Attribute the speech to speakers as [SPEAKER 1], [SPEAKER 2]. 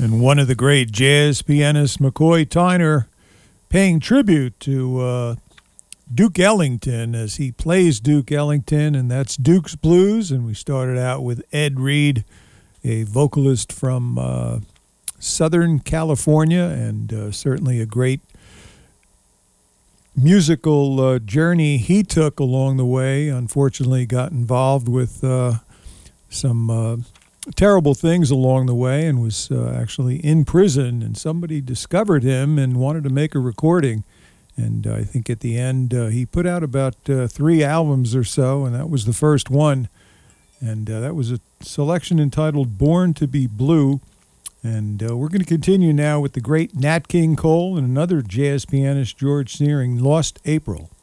[SPEAKER 1] And one of the great jazz pianists, McCoy Tyner, paying tribute to Duke Ellington as he plays Duke Ellington, and that's Duke's Blues. And we started out with Ed Reed, a vocalist from Southern California, and certainly a great musical journey he took along the way. Unfortunately, got involved with some terrible things along the way and was actually in prison, and somebody discovered him and wanted to make a recording. And I think at the end he put out about 3 albums or so, and that was the first one. And that was a selection entitled Born to be Blue. And we're going to continue now with the great Nat King Cole and another jazz pianist, George Shearing, Lost April.